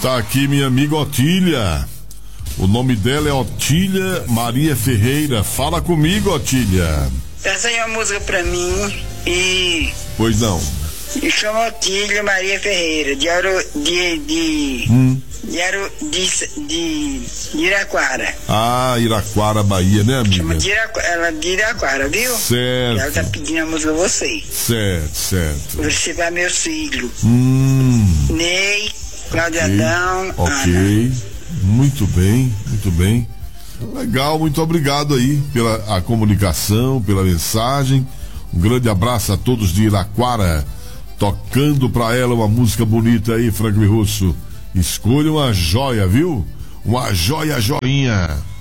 Tá aqui minha amiga Otília. O nome dela é Otília Maria Ferreira. Fala comigo, Otília. Essa é uma música pra mim e... Pois não. E chama Otília Maria Ferreira, de Iraquara. Ah, Iraquara, Bahia, né, amiga? Chama ela de Iraquara, viu? Certo. Ela tá pedindo a música a você. Certo. Vou recitar meus filhos. Ney, Cláudio Okay. Adão, Ok. Ana. Muito bem. Legal, muito obrigado aí pela a comunicação, pela mensagem. Um grande abraço a todos de Iraquara. Tocando pra ela uma música bonita aí, Franklin Russo. Escolha uma joia, viu? Uma joinha.